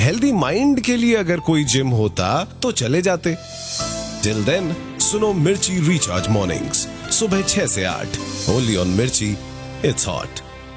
Healthy mind के लिए अगर कोई जिम होता तो चले जाते। टिल देन सुनो मिर्ची रिचार्ज मॉर्निंग्स सुबह 6 से 8 ओनली ऑन मिर्ची, इट्स हॉट।